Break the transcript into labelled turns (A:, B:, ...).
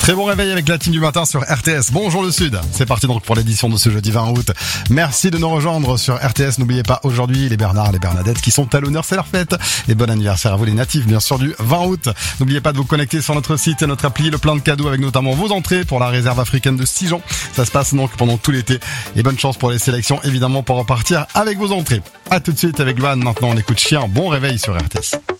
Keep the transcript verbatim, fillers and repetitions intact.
A: Très bon réveil avec la team du matin sur R T S. Bonjour le Sud. C'est parti donc pour l'édition de ce jeudi vingt août. Merci de nous rejoindre sur R T S. N'oubliez pas aujourd'hui les Bernard, les Bernadettes qui sont à l'honneur, c'est leur fête. Et bon anniversaire à vous les natifs bien sûr du vingt août. N'oubliez pas de vous connecter sur notre site et notre appli, le plein de cadeaux avec notamment vos entrées pour la réserve africaine de Sijon. Ça se passe donc pendant tout l'été. Et bonne chance pour les sélections évidemment pour repartir avec vos entrées. À tout de suite avec Luan. Maintenant on écoute Chien. Bon réveil sur R T S.